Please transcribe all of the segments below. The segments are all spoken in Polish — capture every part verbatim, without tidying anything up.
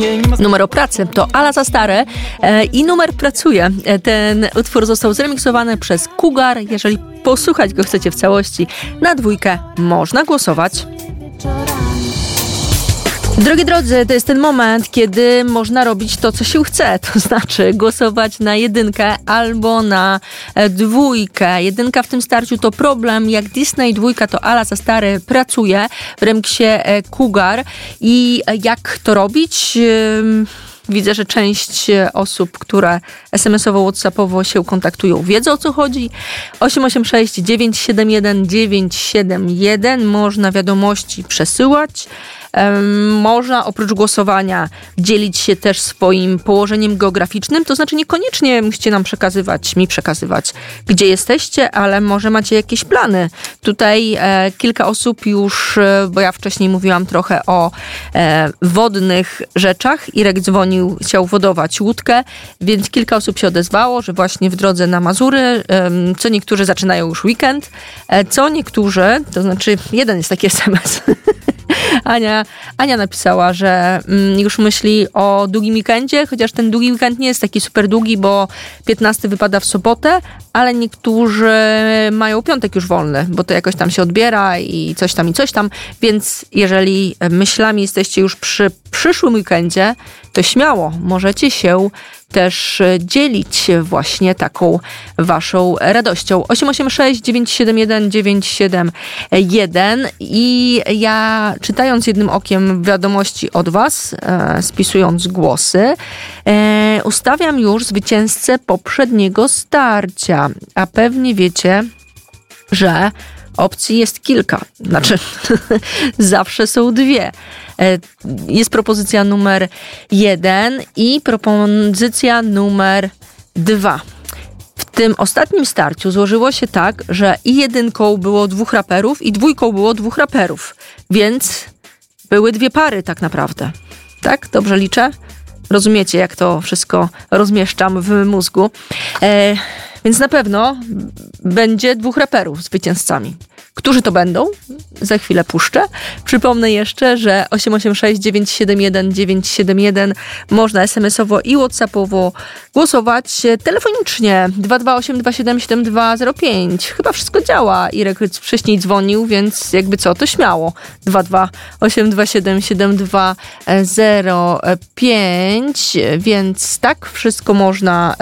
Numer o pracy to Ala za stare e, i numer pracuje. E, ten utwór został zremiksowany przez Cougar. Jeżeli posłuchać go chcecie w całości, na dwójkę można głosować. Drogie drodzy, to jest ten moment, kiedy można robić to, co się chce. To znaczy głosować na jedynkę albo na dwójkę. Jedynka w tym starciu to Problem, jak Disney, dwójka to Ala za stary pracuje w remiksie Cougar. I jak to robić? Widzę, że część osób, które es em esowo, whatsappowo się kontaktują, wiedzą, o co chodzi. osiem osiem sześć dziewięć siedem jeden dziewięć siedem jeden. Można wiadomości przesyłać. Można oprócz głosowania dzielić się też swoim położeniem geograficznym, to znaczy niekoniecznie musicie nam przekazywać, mi przekazywać, gdzie jesteście, ale może macie jakieś plany. Tutaj e, kilka osób już, e, bo ja wcześniej mówiłam trochę o e, wodnych rzeczach. Irek dzwonił, chciał wodować łódkę, więc kilka osób się odezwało, że właśnie w drodze na Mazury, e, co niektórzy zaczynają już weekend, e, co niektórzy, to znaczy jeden jest taki es em es, Ania, Ania napisała, że mm, już myśli o długim weekendzie, chociaż ten długi weekend nie jest taki super długi, bo piętnasty wypada w sobotę, ale niektórzy mają piątek już wolny, bo to jakoś tam się odbiera i coś tam i coś tam, więc jeżeli myślami jesteście już przy przyszłym weekendzie, to śmiało możecie się też dzielić właśnie taką waszą radością. osiem osiem sześć dziewięć siedem jeden dziewięć siedem jeden i ja czytając jednym okiem wiadomości od was, e, spisując głosy, e, ustawiam już zwycięzcę poprzedniego starcia, a pewnie wiecie, że opcji jest kilka, znaczy zawsze są dwie. Jest propozycja numer jeden i propozycja numer dwa. W tym ostatnim starciu złożyło się tak, że i jedynką było dwóch raperów i dwójką było dwóch raperów, więc były dwie pary tak naprawdę. Tak? Dobrze liczę? Rozumiecie, jak to wszystko rozmieszczam w mózgu. E, więc na pewno będzie dwóch raperów zwycięzcami. Którzy to będą? Za chwilę puszczę. Przypomnę jeszcze, że osiem osiem sześć dziewięć siedem jeden dziewięć siedem jeden można es em esowo i whatsappowo głosować telefonicznie dwa dwa osiem dwa siedem siedem dwa zero pięć. Chyba wszystko działa. Irek wcześniej dzwonił, więc jakby co, to śmiało. dwa dwa osiem dwa siedem siedem dwa zero pięć, więc tak, wszystko można,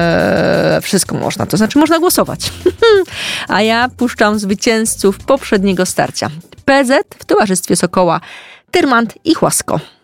e, wszystko można, to znaczy można głosować. A ja puszczam zwycięzców poprzedniego starcia. P Z w towarzystwie Sokoła, Tyrmand i Chłasko.